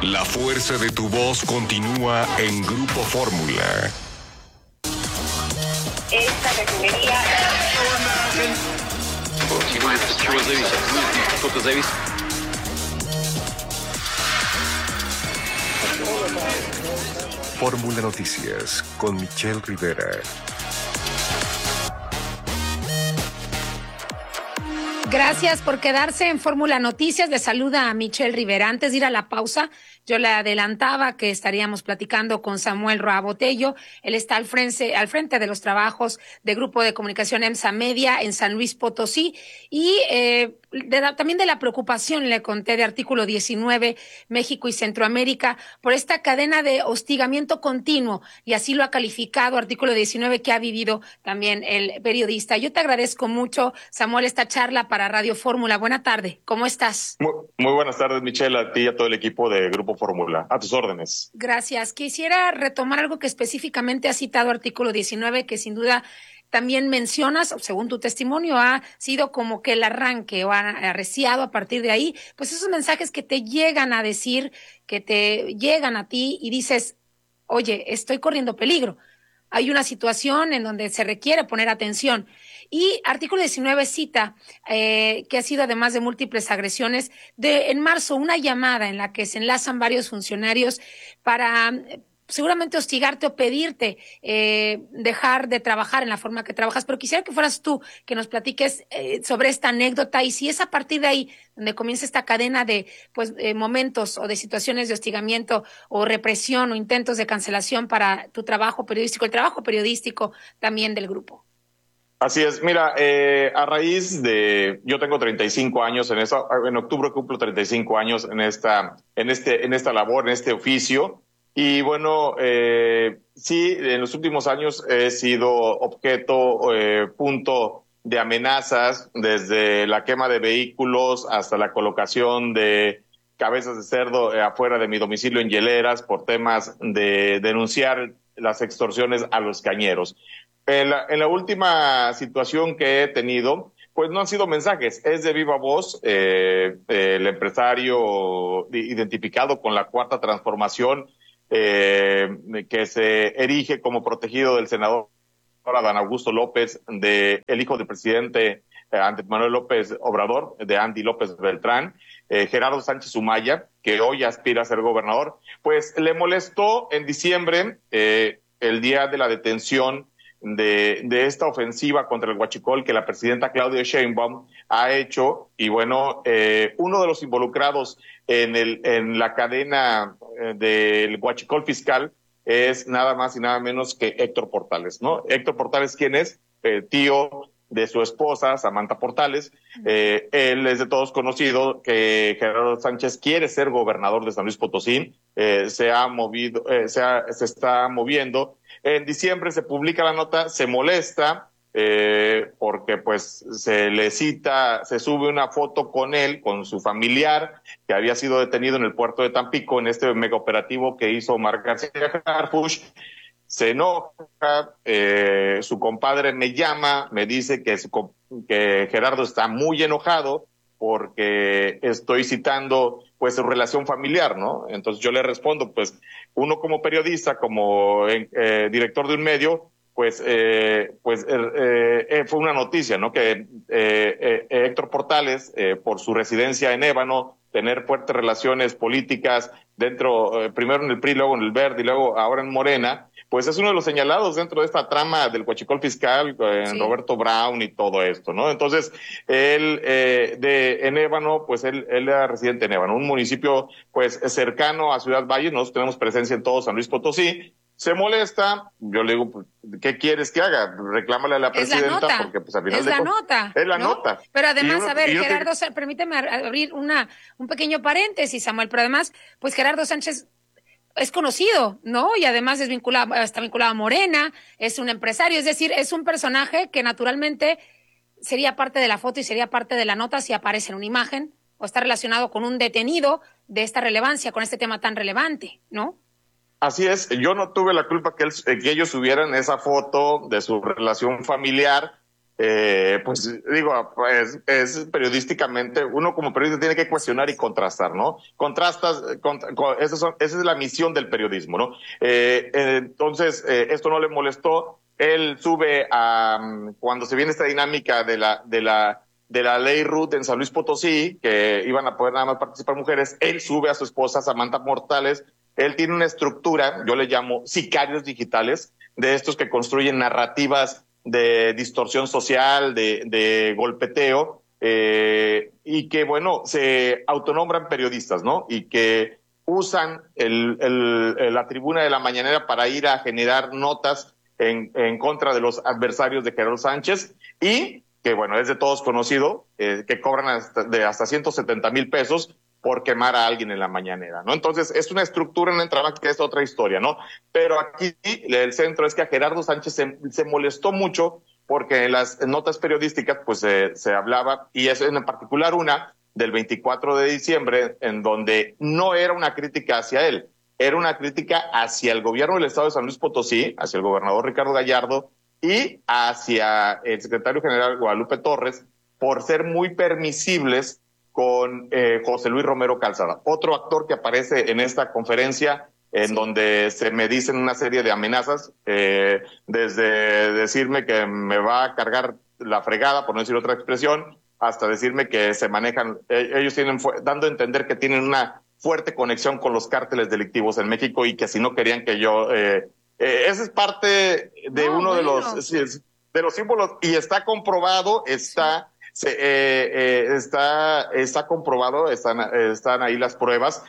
La fuerza de tu voz continúa en Grupo Fórmula. Esta refinería... Fórmula Noticias con Michelle Rivera. Gracias por quedarse en Fórmula Noticias. Le saluda a Michelle Rivera. Antes de ir a la pausa, yo le adelantaba que estaríamos platicando con Samuel Roa Botello. Él está al frente de los trabajos de Grupo de Comunicación EMSA Media en San Luis Potosí y también de la preocupación, le conté, de Artículo 19, México y Centroamérica, por esta cadena de hostigamiento continuo, y así lo ha calificado Artículo 19, que ha vivido también el periodista. Yo te agradezco mucho, Samuel, esta charla para Radio Fórmula. Buena tarde, ¿cómo estás? Muy buenas tardes, Michelle, a ti y a todo el equipo de Grupo Fórmula. A tus órdenes. Gracias. Quisiera retomar algo que específicamente ha citado Artículo 19, que sin duda también mencionas, según tu testimonio, ha sido como que el arranque o ha arreciado a partir de ahí, pues esos mensajes que te llegan a decir, que te llegan a ti y dices, oye, estoy corriendo peligro. Hay una situación en donde se requiere poner atención. Y Artículo 19 cita que ha sido, además de múltiples agresiones, en marzo una llamada en la que se enlazan varios funcionarios para seguramente hostigarte o pedirte dejar de trabajar en la forma que trabajas. Pero quisiera que fueras tú que nos platiques sobre esta anécdota y si es a partir de ahí donde comienza esta cadena de momentos o de situaciones de hostigamiento o represión o intentos de cancelación para tu trabajo periodístico, el trabajo periodístico también del grupo. Así es, mira, a raíz de, yo tengo 35 años en octubre cumplo 35 años en esta labor, en este oficio, y bueno, sí, en los últimos años he sido objeto, punto de amenazas, desde la quema de vehículos hasta la colocación de cabezas de cerdo afuera de mi domicilio en hieleras por temas de denunciar las extorsiones a los cañeros. En la última situación que he tenido, pues no han sido mensajes, es de viva voz. El empresario identificado con la Cuarta Transformación, que se erige como protegido del senador Adán Augusto López, el hijo del presidente Andrés Manuel López Obrador, de Andy López Beltrán, Gerardo Sánchez Humaya, que hoy aspira a ser gobernador, pues le molestó en diciembre, el día de la detención de esta ofensiva contra el huachicol que la presidenta Claudia Sheinbaum ha hecho, y bueno, uno de los involucrados en la cadena del huachicol fiscal es nada más y nada menos que Héctor Portales, ¿no? Héctor Portales, ¿quién es? Tío de su esposa, Samantha Portales. Él es de todos conocido que Gerardo Sánchez quiere ser gobernador de San Luis Potosí. Se está moviendo. En diciembre se publica la nota, se molesta, porque pues se sube una foto con él, con su familiar, que había sido detenido en el puerto de Tampico en este mega operativo que hizo Omar García Harfuch. Se enoja, su compadre me llama, me dice que Gerardo está muy enojado porque estoy citando pues su relación familiar, ¿no? Entonces yo le respondo, pues uno como periodista, como director de un medio, fue una noticia, ¿no? Que Héctor Portales, por su residencia en Ébano, tener fuertes relaciones políticas primero en el PRI, luego en el Verde y luego ahora en Morena, pues es uno de los señalados dentro de esta trama del huachicol fiscal, Sí. Roberto Brown y todo esto, ¿no? Entonces, él, en Ébano, pues él era residente en Ébano, un municipio, pues, cercano a Ciudad Valle. Nosotros tenemos presencia en todo San Luis Potosí. Se molesta, yo le digo, pues, ¿qué quieres que haga? Reclámale a la presidenta, porque pues al final es la nota. es la ¿no? nota. Pero además, Gerardo, permíteme abrir un pequeño paréntesis, Samuel, pero además, pues Gerardo Sánchez es conocido, ¿no? Y además está vinculado a Morena, es un empresario, es decir, es un personaje que naturalmente sería parte de la foto y sería parte de la nota si aparece en una imagen o está relacionado con un detenido de esta relevancia, con este tema tan relevante, ¿no? Así es, yo no tuve la culpa que ellos subieran esa foto de su relación familiar, pues digo, pues es periodísticamente, uno como periodista tiene que cuestionar y contrastar, ¿no? Esa es la misión del periodismo, ¿no? Entonces, esto no le molestó. Él sube cuando se viene esta dinámica de la ley Ruth en San Luis Potosí, que iban a poder nada más participar mujeres, él sube a su esposa Samantha Mortales. Él tiene una estructura, yo le llamo sicarios digitales, de estos que construyen narrativas de distorsión social, de golpeteo, y que, bueno, se autonombran periodistas, ¿no? Y que usan la tribuna de la mañanera para ir a generar notas en contra de los adversarios de Gerardo Sánchez, y que, bueno, es de todos conocido, que cobran hasta 170,000 pesos por quemar a alguien en la mañanera, ¿no? Entonces, es una estructura, una entrada que es otra historia, ¿no? Pero aquí el centro es que a Gerardo Sánchez se molestó mucho porque en las notas periodísticas pues se hablaba, y es en particular una del 24 de diciembre, en donde no era una crítica hacia él, era una crítica hacia el gobierno del estado de San Luis Potosí, hacia el gobernador Ricardo Gallardo y hacia el secretario general Guadalupe Torres, por ser muy permisibles con José Luis Romero Calzada, otro actor que aparece en esta conferencia, en donde se me dicen una serie de amenazas, desde decirme que me va a cargar la fregada, por no decir otra expresión, hasta decirme que se manejan, ellos dando a entender que tienen una fuerte conexión con los cárteles delictivos en México, y que si no querían que yo... ese es parte de uno de los símbolos, y está comprobado, está comprobado, están ahí las pruebas.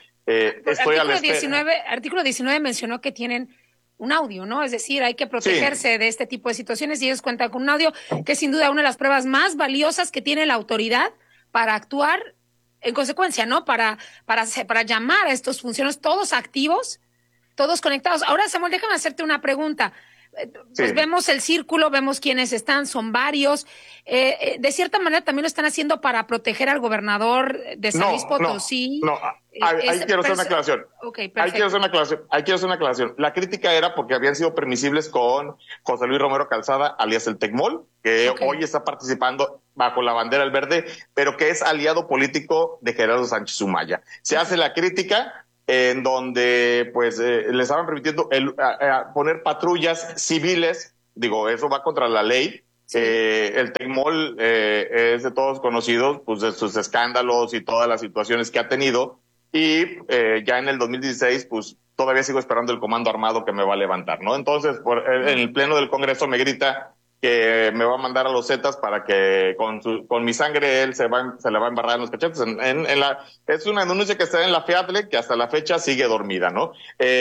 Artículo 19 mencionó que tienen un audio, ¿no? Es decir, hay que protegerse de este tipo de situaciones, y ellos cuentan con un audio que es sin duda una de las pruebas más valiosas que tiene la autoridad para actuar en consecuencia, ¿no? Para llamar a estos funcionarios todos activos, todos conectados. Ahora, Samuel, déjame hacerte una pregunta. Pues vemos el círculo, vemos quiénes están, son varios. De cierta manera también lo están haciendo para proteger al gobernador de San Luis Potosí. Ahí quiero hacer una aclaración. Okay, ahí quiero hacer una aclaración. La crítica era porque habían sido permisibles con José Luis Romero Calzada, alias el Tecmol, que hoy está participando bajo la bandera del verde, pero que es aliado político de Gerardo Sánchez Humaya. Se hace la crítica en donde pues les estaban permitiendo poner patrullas civiles, digo, eso va contra la ley. El Tecmol es de todos conocidos, pues de sus escándalos y todas las situaciones que ha tenido, y ya en el 2016 pues todavía sigo esperando el comando armado que me va a levantar, ¿no? Entonces en el pleno del Congreso me grita que me va a mandar a los Zetas para que con mi sangre él se le va a embarrar en los cachetes. Es una denuncia que está en la FEADLE, que hasta la fecha sigue dormida, ¿no?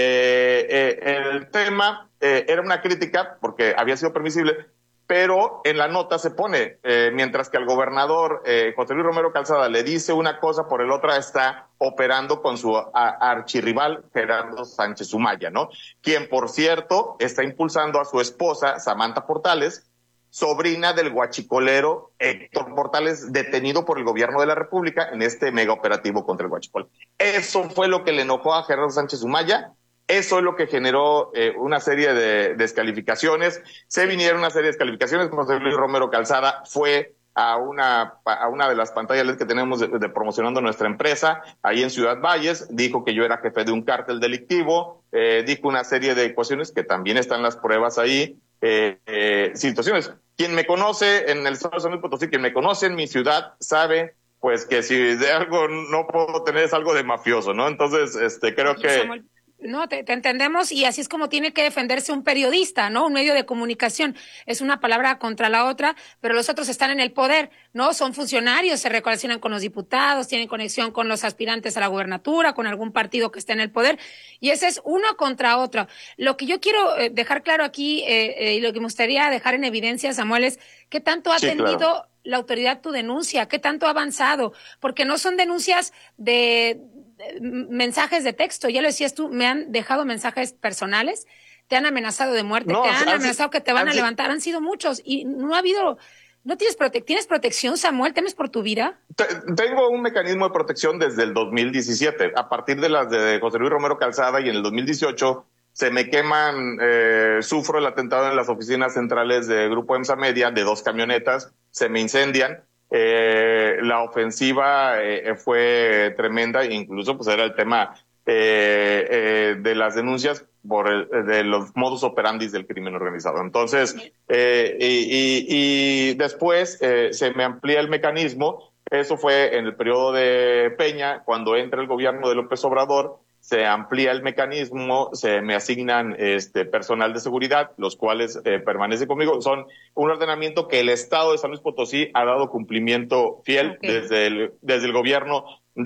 El tema era una crítica porque había sido permisible, pero en la nota se pone, mientras que al gobernador José Luis Romero Calzada le dice una cosa, por el otra está operando con su archirrival Gerardo Sánchez Humaya, ¿no? Quien, por cierto, está impulsando a su esposa, Samantha Portales, sobrina del guachicolero Héctor Portales, detenido por el gobierno de la República en este mega operativo contra el huachicol. Eso fue lo que le enojó a Gerardo Sánchez Humaya. Eso es lo que generó una serie de descalificaciones. Se vinieron una serie de descalificaciones. José Luis Romero Calzada fue a una de las pantallas LED que tenemos de promocionando nuestra empresa ahí en Ciudad Valles, dijo que yo era jefe de un cártel delictivo, dijo una serie de cuestiones que también están las pruebas ahí, situaciones. Quien me conoce en el estado de San Luis Potosí, quien me conoce en mi ciudad, sabe pues que si de algo no puedo tener es algo de mafioso, ¿no? Entonces, creo que... Samuel, no, te entendemos, y así es como tiene que defenderse un periodista, ¿no? Un medio de comunicación. Es una palabra contra la otra, pero los otros están en el poder, ¿no? Son funcionarios, se relacionan con los diputados, tienen conexión con los aspirantes a la gubernatura, con algún partido que esté en el poder, y ese es uno contra otro. Lo que yo quiero dejar claro aquí, y lo que me gustaría dejar en evidencia, Samuel, es qué tanto ha atendido la autoridad tu denuncia, qué tanto ha avanzado, porque no son denuncias de mensajes de texto, ya lo decías tú, me han dejado mensajes personales, te han amenazado de muerte, te han amenazado que te van a levantar, han sido muchos, y no ha habido, no tienes ¿tienes protección, Samuel? ¿Temes por tu vida? Tengo un mecanismo de protección desde el 2017, a partir de las de José Luis Romero Calzada, y en el 2018 se me queman, sufro el atentado en las oficinas centrales de Grupo EMSA Media, de 2 camionetas, se me incendian. La ofensiva fue tremenda, incluso pues era el tema de las denuncias de los modus operandi del crimen organizado. Entonces, y después se me amplía el mecanismo. Eso fue en el periodo de Peña, cuando entra el gobierno de López Obrador, se amplía el mecanismo, se me asignan personal de seguridad, los cuales permanecen conmigo. Son un ordenamiento que el Estado de San Luis Potosí ha dado cumplimiento fiel desde el gobierno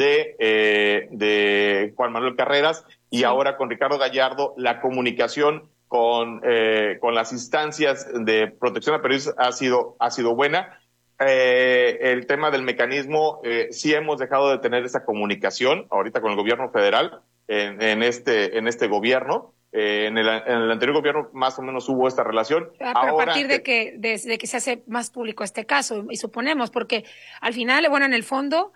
de Juan Manuel Carreras, y ahora con Ricardo Gallardo la comunicación con las instancias de protección a periodistas ha sido buena. El tema del mecanismo, sí hemos dejado de tener esa comunicación ahorita con el gobierno federal en este gobierno. En el anterior gobierno más o menos hubo esta relación. Pero ahora, a partir de que se hace más público este caso, y suponemos, porque al final, bueno, en el fondo,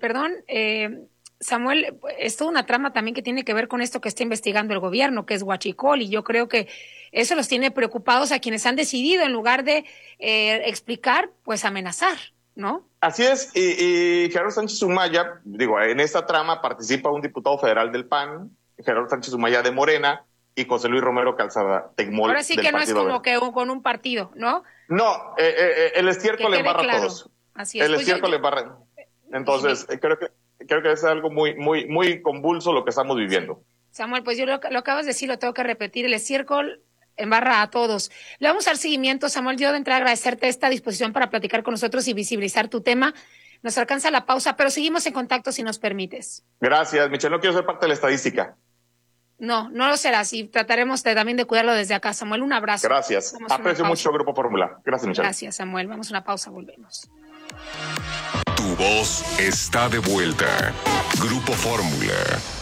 Samuel, es toda una trama también que tiene que ver con esto que está investigando el gobierno, que es Huachicol, y yo creo que eso los tiene preocupados a quienes han decidido, en lugar de explicar, pues amenazar, ¿no? Así es, y Gerardo Sánchez Humaya, digo, en esta trama participa un diputado federal del PAN, Gerardo Sánchez Humaya de Morena, y José Luis Romero Calzada Tecmol. Ahora sí que no es como que con un partido, ¿no? No, el estiércol le embarra a todos. Así es. El estiércol le embarra. Entonces, creo que es algo muy convulso lo que estamos viviendo. Samuel, pues yo lo acabas de decir, lo tengo que repetir, el estiércol embarra a todos. Le vamos a dar seguimiento, Samuel. Yo de entrada agradecerte esta disposición para platicar con nosotros y visibilizar tu tema. Nos alcanza la pausa, pero seguimos en contacto si nos permites. Gracias, Michelle. No quiero ser parte de la estadística. No lo serás, y trataremos también de cuidarlo desde acá. Samuel, un abrazo. Gracias. Aprecio mucho Grupo Fórmula. Gracias, Michelle. Gracias, Samuel. Vamos a una pausa, volvemos. Tu voz está de vuelta. Grupo Fórmula.